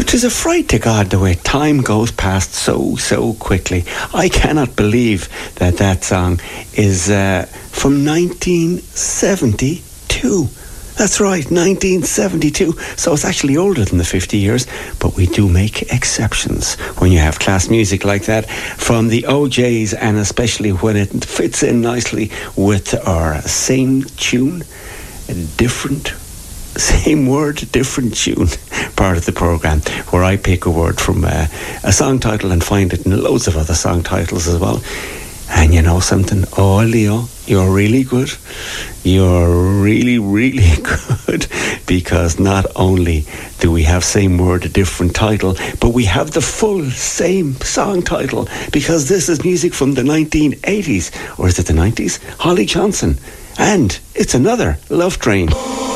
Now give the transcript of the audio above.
'Tis a fright to God the way time goes past so quickly. I cannot believe that song is from 1972. That's right, 1972. So it's actually older than the 50 years, but we do make exceptions when you have class music like that from the OJs, and especially when it fits in nicely with our same tune, different same word, different tune part of the programme, where I pick a word from a song title and find it in loads of other song titles as well. And you know something? Oh, Leo, you're really good. You're really, really good, because not only do we have same word, a different title, but we have the full same song title, because this is music from the 1980s. Or is it the 90s? Holly Johnson. And it's another Love Train.